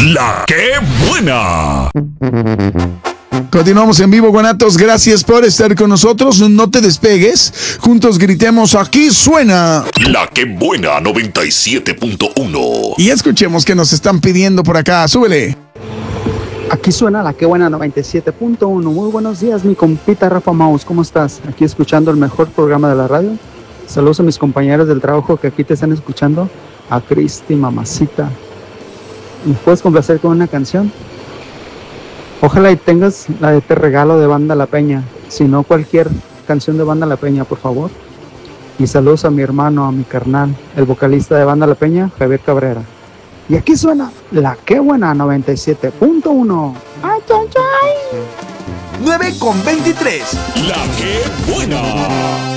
La que buena. Continuamos en vivo, guanatos. Gracias por estar con nosotros. No te despegues. Juntos gritemos: aquí suena La que buena 97.1. y escuchemos que nos están pidiendo por acá. Súbele. Aquí suena La que buena 97.1. Muy buenos días, mi compita Rafa Maus. ¿Cómo estás? Aquí escuchando el mejor programa de la radio. Saludos a mis compañeros del trabajo que aquí te están escuchando. A Cristi, mamacita. ¿Me puedes complacer con una canción? Ojalá y tengas la de Te Regalo de Banda La Peña. Si no, cualquier canción de Banda La Peña, por favor. Y saludos a mi hermano, a mi carnal, el vocalista de Banda La Peña, Javier Cabrera. Y aquí suena La que buena 97.1. ¡Ay, ay, ay! 9:23. La que buena.